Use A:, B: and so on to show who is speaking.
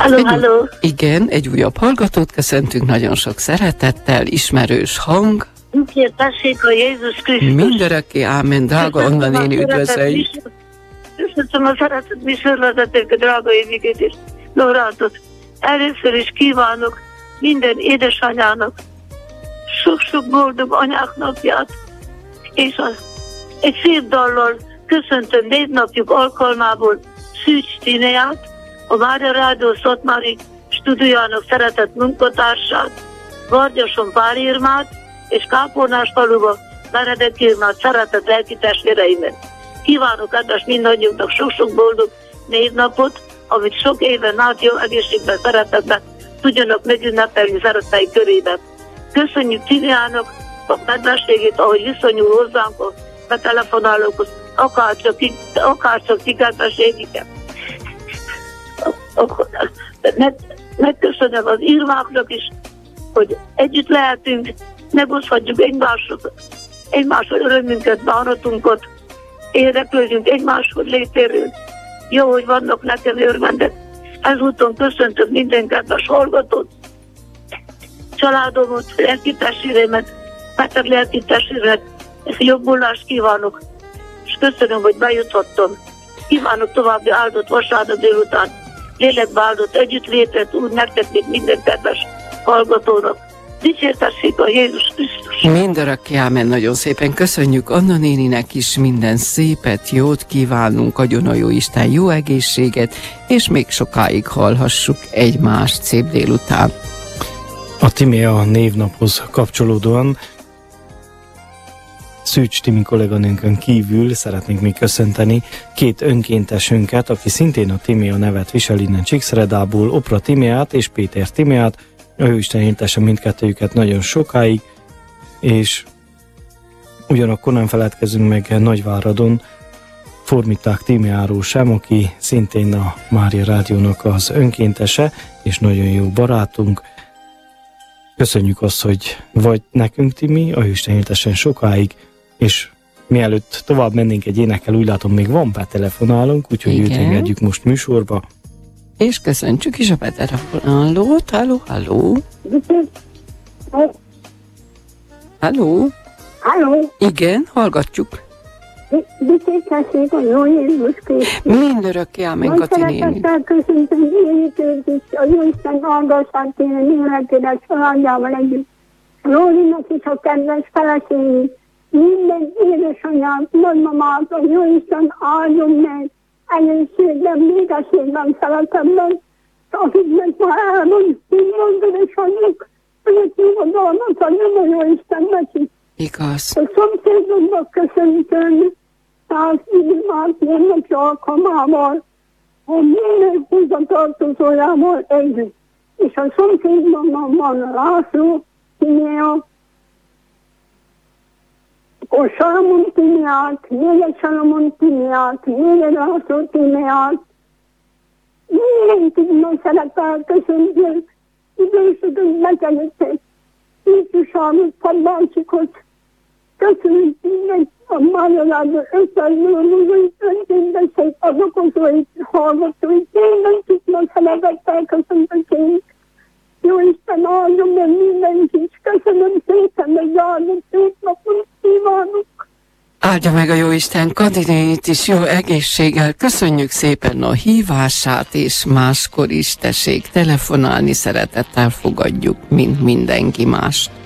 A: Halló.
B: Igen, egy újabb hallgatót köszöntünk nagyon sok szeretettel, ismerős hang.
A: Tessék a Jézus Krisztus.
B: Mindörökké, ámen, drága Anna néni, üdvözöljük.
A: Köszönöm a szeretet műsorvezetőket, drága Évigét és Lorátot. Először is kívánok minden édesanyának sok-sok boldog anyák napját, és egy szép dallal köszöntöm névnapjuk alkalmából Szűcs Tineát, a Mária Rádió Szatmári stúdiójának szeretett munkatársát, Vargyason Pál Irmát és Kápolnás faluba Meredek Irmát, szeretett lelki testvéreimet. Kívánok kedves mindannyiunknak sok-sok boldog névnapot, amit sok éven át jó egészségben, szeretetben tudjanak megünnepelni szerettei körében. Köszönjük Tineának a kedvességét, ahogy viszonyul hozzánk a betelefonálókhoz, akárcsak ti kedvességüket. Megköszönöm az Irmáknak is, hogy együtt lehetünk, megoszthatjuk egymásról örömünket, bánatunkat, érdeklődjünk egymáshoz létéről. Jó, hogy vannak nekem örvendek. Ezúton köszöntök minden kedves hallgatót, családomat, lelkitestvéremet, Peter lelkitestvéremet, jobbulást kívánok, és köszönöm, hogy bejuthattam. Kívánok további áldott vasárnap délután, lélekbe áldott együttlétet, úgy nektek, mint minden kedves hallgatónak. Dicsértessék a Jézus Krisztus.
B: Mindörökké, ámen, nagyon szépen köszönjük Anna néninek is, minden szépet, jót kívánunk, adjon a Jóisten jó egészséget, és még sokáig hallhassuk egymást szép délután.
C: A Timea névnaphoz kapcsolódóan Szűcs Timi kolléganőnkön kívül szeretnénk még köszönteni két önkéntesünket, aki szintén a Timea nevet visel innen Csíkszeredából, Opra Timeát és Péter Timeát. A Jóisten éltesse mindkettőjüket nagyon sokáig, és ugyanakkor nem feledkezünk meg Nagyváradon Formiták Timeáról sem, aki szintén a Mária Rádiónak az önkéntese, és nagyon jó barátunk. Köszönjük azt, hogy vagy nekünk, Timi, a Jóisten éltessen sokáig, és mielőtt tovább mennénk egy énekkel, úgy látom, még van betelefonálunk, úgyhogy őt engedjük most műsorba.
B: És köszöntsük is a betelefonálót. Halló, halló. Halló.
D: Halló.
B: Igen, hallgatjuk.
D: Dicsértessék a jó Jézus Krisztus.
B: Mindörökké, ámen, Kati néni.
D: Szeretettel köszöntöm Jézusőt is, a Jóisten áldossát kéne néletének családjával együtt. Lórinak is a kedves feleségét, minden édesanyát, nagymamát, a Jóisten áldjon meg, egészségben, békességben, szeretetben, akiknek már elmond, hogy mondod, és anyjuk, hogy a nyugodalmat adjon a Jóistennek is.
B: Igaz.
D: A szomszédoknak köszöntöm, 100 időmát jönnek alkalmával, a minden hozzatartozójával együtt. És a szomszédban van László, Timea, a Salamon Timeát, még egy Salamon Timeát, még egy László Timeát. Mindenkit meg szeretettel köszöntök, idősödök betegedtek. Ifjúságot, Padbácsikot, köszönjük minden a Márialából 500 millió önkéntesek, az okozóit, hallgatóit, mindenkit meg szeretettel köszöntök én. Jó Isten áldjon meg mindenkit, köszönöm szépen, hogy áldott szép napot kívánok.
B: Áldja meg a Jóisten Kadinéit is jó egészséggel. Köszönjük szépen a hívását, és máskor is tessék telefonálni, szeretettel fogadjuk, mint mindenki más.